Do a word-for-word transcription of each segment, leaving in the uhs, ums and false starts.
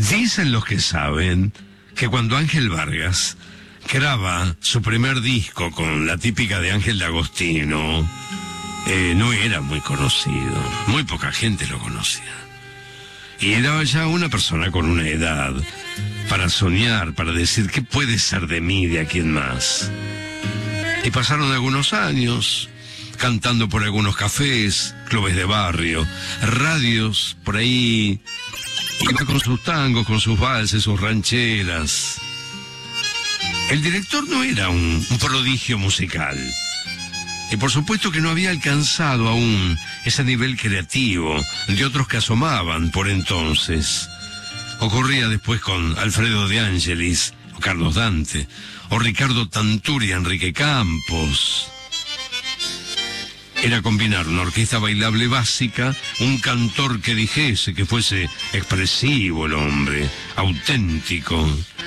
Dicen los que saben que cuando Ángel Vargas graba su primer disco con la típica de Ángel D'Agostino, eh, no era muy conocido, muy poca gente lo conocía. Y era ya una persona con una edad para soñar, para decir qué puede ser de mí de aquí en más. Y pasaron algunos años cantando por algunos cafés, clubes de barrio, radios, por ahí. Iba con sus tangos, con sus valses, sus rancheras. El director no era un, un prodigio musical. Y por supuesto que no había alcanzado aún ese nivel creativo de otros que asomaban por entonces. Ocurría después con Alfredo de Angelis, o Carlos Dante, o Ricardo Tanturi, Enrique Campos. Era combinar una orquesta bailable básica, un cantor que dijese, que fuese expresivo el hombre, auténtico.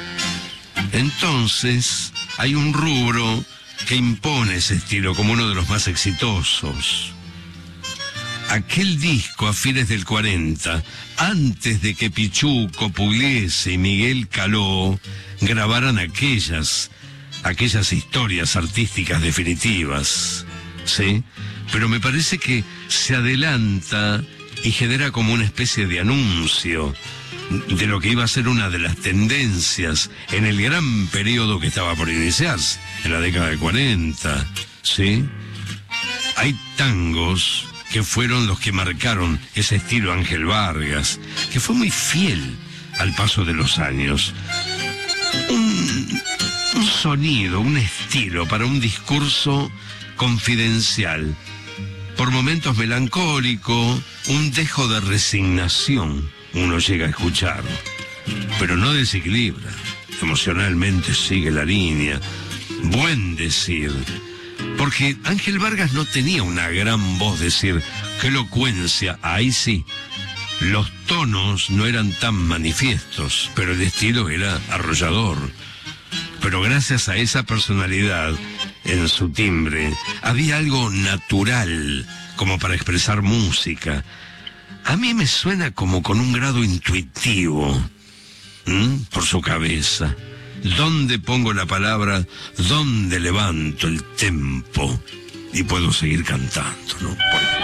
Entonces, hay un rubro que impone ese estilo como uno de los más exitosos. Aquel disco a fines del cuarenta, antes de que Pichuco, Pugliese y Miguel Caló grabaran aquellas, aquellas historias artísticas definitivas, ¿sí? Pero me parece que se adelanta y genera como una especie de anuncio de lo que iba a ser una de las tendencias en el gran periodo que estaba por iniciarse, en la década de cuarenta, ¿sí? Hay tangos que fueron los que marcaron ese estilo Ángel Vargas, que fue muy fiel al paso de los años. Un, un sonido, un estilo para un discurso confidencial, por momentos melancólico, un dejo de resignación uno llega a escuchar, pero no desequilibra, emocionalmente sigue la línea, buen decir, porque Ángel Vargas no tenía una gran voz, decir, qué elocuencia, ahí sí, los tonos no eran tan manifiestos, pero el estilo era arrollador. Pero gracias a esa personalidad en su timbre, había algo natural como para expresar música. A mí me suena como con un grado intuitivo, ¿m? Por su cabeza. ¿Dónde pongo la palabra? ¿Dónde levanto el tempo? Y puedo seguir cantando, ¿no?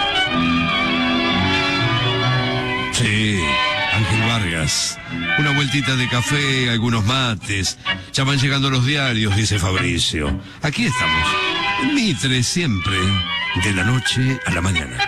Sí, Ángel Vargas. Una vueltita de café, algunos mates. Ya van llegando los diarios, dice Fabricio. Aquí estamos, en Mitre siempre, de la noche a la mañana.